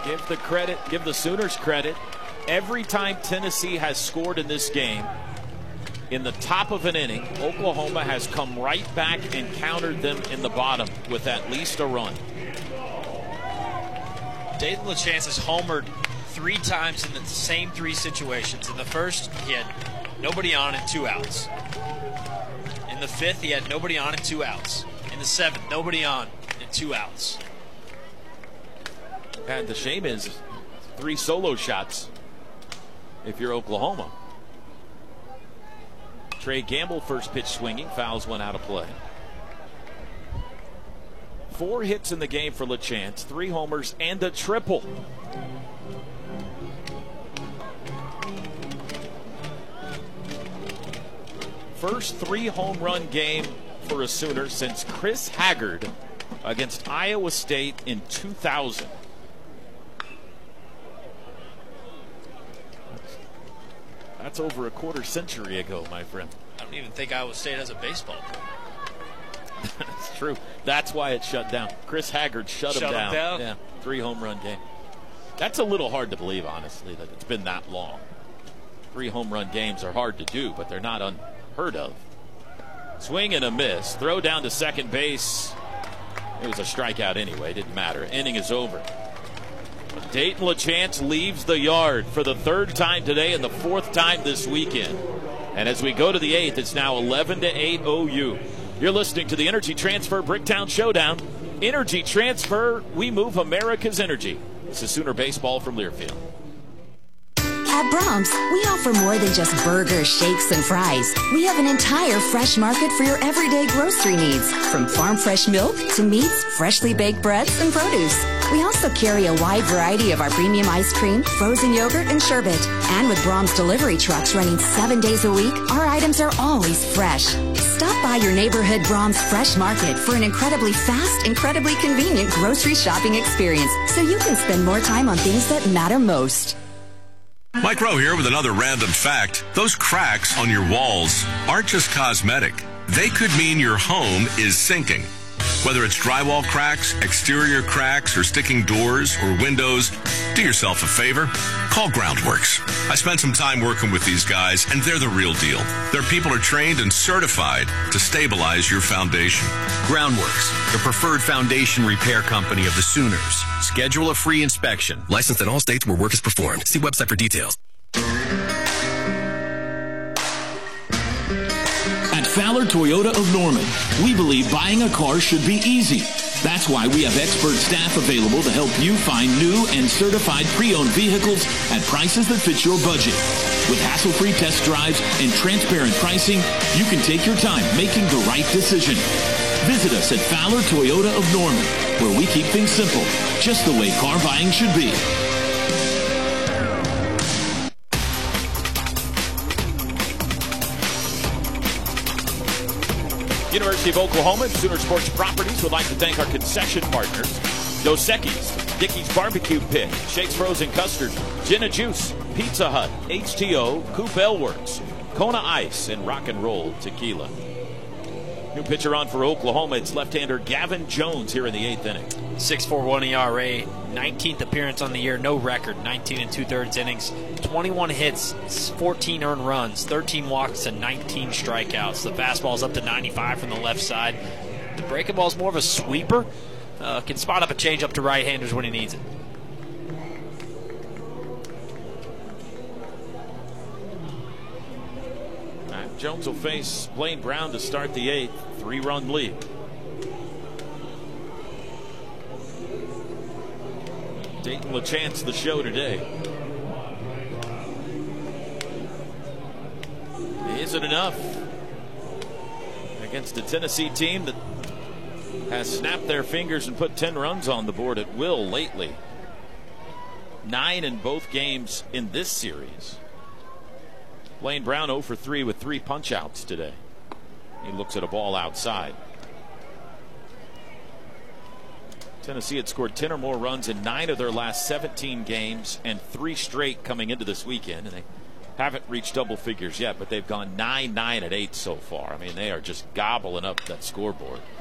give the Sooners credit. Every time Tennessee has scored in this game, in the top of an inning, Oklahoma has come right back and countered them in the bottom with at least a run. Dayton LaChance has homered 3 times in the same 3 situations. In the first, he had nobody on and 2 outs. In the 5th, he had nobody on and 2 outs. In the 7th, nobody on and 2 outs. And the shame is 3 solo shots if you're Oklahoma. Trey Gamble, first pitch swinging, fouls one out of play. 4 hits in the game for LaChance, 3 homers and a triple. First 3 home run game for a Sooner since Chris Haggard against Iowa State in 2000. That's over a quarter century ago, my friend. I don't even think Iowa State has a baseball player. That's true. That's why it shut down. Chris Haggard shut him down. Yeah, 3 home run game. That's a little hard to believe, honestly, that it's been that long. 3 home run games are hard to do, but they're not unheard of. Swing and a miss. Throw down to second base. It was a strikeout anyway. Didn't matter. Inning is over. Dayton LaChance leaves the yard for the 3rd time today and the 4th time this weekend. And as we go to the 8th, it's now 11-8 OU. You're listening to the Energy Transfer Bricktown Showdown. Energy Transfer, we move America's energy. This is Sooner Baseball from Learfield. At Braum's, we offer more than just burgers, shakes, and fries. We have an entire fresh market for your everyday grocery needs, from farm fresh milk to meats, freshly baked breads, and produce. We also carry a wide variety of our premium ice cream, frozen yogurt, and sherbet. And with Braum's delivery trucks running 7 days a week, our items are always fresh. Stop by your neighborhood Braum's Fresh Market for an incredibly fast, incredibly convenient grocery shopping experience, so you can spend more time on things that matter most. Mike Rowe here with another random fact. Those cracks on your walls aren't just cosmetic. They could mean your home is sinking. Whether it's drywall cracks, exterior cracks, or sticking doors or windows, do yourself a favor. Call Groundworks. I spent some time working with these guys, and they're the real deal. Their people are trained and certified to stabilize your foundation. Groundworks, the preferred foundation repair company of the Sooners. Schedule a free inspection. Licensed in all states where work is performed. See website for details. At Fowler Toyota of Norman, we believe buying a car should be easy. That's why we have expert staff available to help you find new and certified pre-owned vehicles at prices that fit your budget. With hassle-free test drives and transparent pricing, you can take your time making the right decision. Visit us at Fowler Toyota of Norman, where we keep things simple, just the way car buying should be. University of Oklahoma and Sooner Sports Properties would like to thank our concession partners: Dos Equis, Dickey's Barbecue Pit, Shakes Frozen Custard, Gin and Juice, Pizza Hut, HTO, Coop Ale Works, Kona Ice, and Rock and Roll Tequila. New pitcher on for Oklahoma. It's left-hander Gavin Jones here in the 8th inning. 6.41 ERA, 19th appearance on the year, no record, 19 2/3 innings, 21 hits, 14 earned runs, 13 walks, and 19 strikeouts. The fastball's up to 95 from the left side. The breaking ball's more of a sweeper. Can spot up a changeup to right-handers when he needs it. Jones will face Blaine Brown to start the 8th. 3-run lead. Dayton LaChance the show today. Isn't enough against a Tennessee team that has snapped their fingers and put 10 runs on the board at will lately. 9 in both games in this series. Blaine Brown 0 for 3 with 3 punch-outs today. He looks at a ball outside. Tennessee had scored 10 or more runs in 9 of their last 17 games and 3 straight coming into this weekend. And they haven't reached double figures yet, but they've gone 9-9 at 8 so far. I mean, they are just gobbling up that scoreboard.